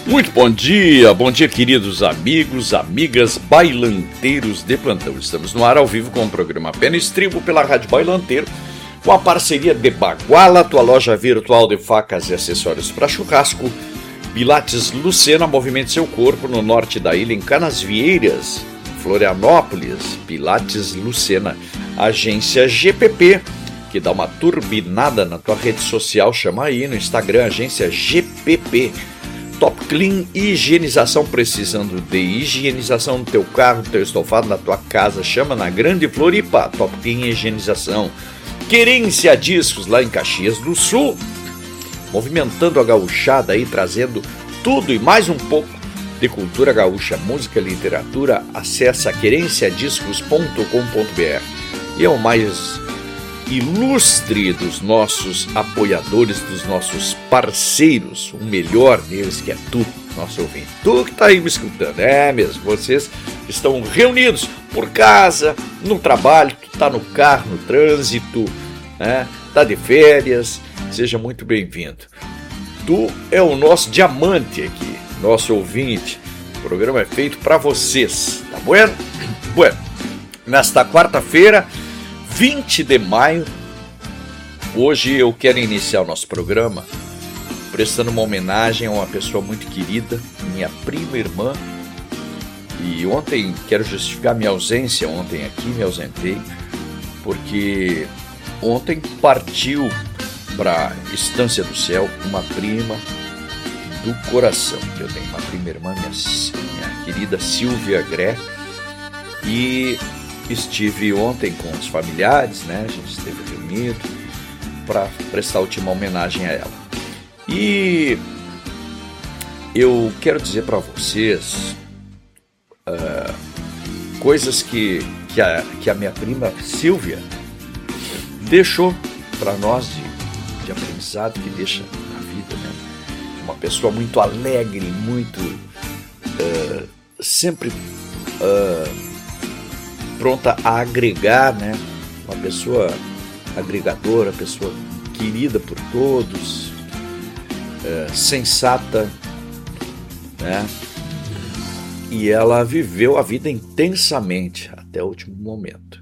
Muito bom dia queridos amigos, amigas, bailanteiros de plantão. Estamos no ar ao vivo com o programa Pé no Estribo pela Rádio Bailanteiro, com a parceria de Baguala, tua loja virtual de facas e acessórios para churrasco, Pilates Lucena, movimente seu corpo no norte da ilha, em Canasvieiras, Florianópolis, Pilates Lucena, agência GPP, que dá uma turbinada na tua rede social, chama aí no Instagram, agência GPP. Top Clean, higienização, precisando de higienização no teu carro, no teu estofado, na tua casa, chama na Grande Floripa, Top Clean Higienização. Querência Discos, lá em Caxias do Sul, movimentando a gauchada aí, trazendo tudo e mais um pouco de cultura gaúcha, música, literatura. Acesse querenciadiscos.com.br. E é o mais ilustre dos nossos apoiadores, dos nossos parceiros, o melhor deles, que é tu, nosso ouvinte. Tu que está aí me escutando, é mesmo, vocês estão reunidos por casa, no trabalho, tu está no carro, no trânsito, está de férias, seja muito bem-vindo. Tu é o nosso diamante aqui, nosso ouvinte. O programa é feito para vocês, tá bueno? Bueno, nesta quarta-feira, 20 de maio, hoje eu quero iniciar o nosso programa prestando uma homenagem a uma pessoa muito querida, minha prima e irmã. E ontem, quero justificar minha ausência, ontem aqui me ausentei, porque ontem partiu para a Estância do Céu uma prima do coração, que eu tenho uma prima irmã, minha querida Silvia Gré, e estive ontem com os familiares, né? A gente esteve reunido para prestar a última homenagem a ela. E eu quero dizer para vocês coisas que a minha prima Silvia deixou para nós de aprendizado, que deixa na vida, né? Uma pessoa muito alegre, muito sempre pronta a agregar, né? Uma pessoa agregadora, pessoa querida por todos, sensata, né? E ela viveu a vida intensamente até o último momento.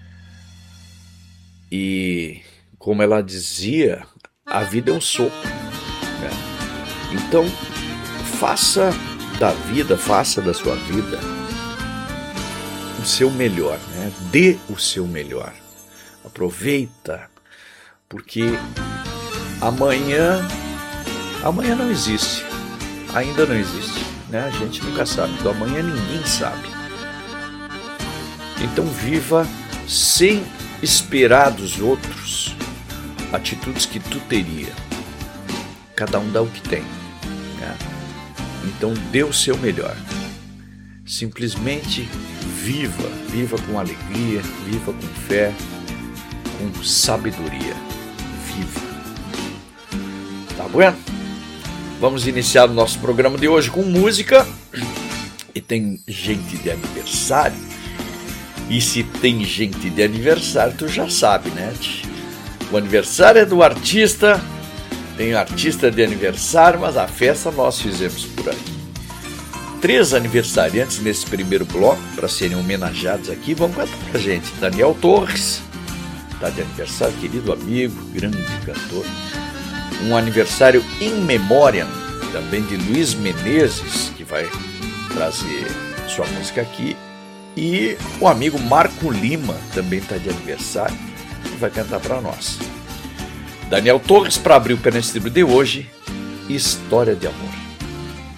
E, como ela dizia, a vida é um sopro, né? Então, faça da sua vida o seu melhor, né? Dê o seu melhor. Aproveita, porque amanhã não existe, ainda não existe, né? A gente nunca sabe, do amanhã ninguém sabe. Então viva sem esperar dos outros atitudes que tu teria. Cada um dá o que tem, né? Então dê o seu melhor. Simplesmente viva com alegria, viva com fé, com sabedoria. Viva. Tá bueno? Vamos iniciar o nosso programa de hoje com música. E tem gente de aniversário. E se tem gente de aniversário, tu já sabe, né? O aniversário é do artista, tem artista de aniversário, mas a festa nós fizemos por aqui. 3 aniversariantes nesse primeiro bloco, para serem homenageados aqui. Vamos cantar pra gente. Daniel Torres, tá de aniversário, querido amigo, grande cantor. Um aniversário in memoriam, também de Luiz Menezes, que vai trazer sua música aqui. E o amigo Marco Lima também tá de aniversário e vai cantar para nós. Daniel Torres, para abrir o Pé no Estribo de hoje, História de Amor.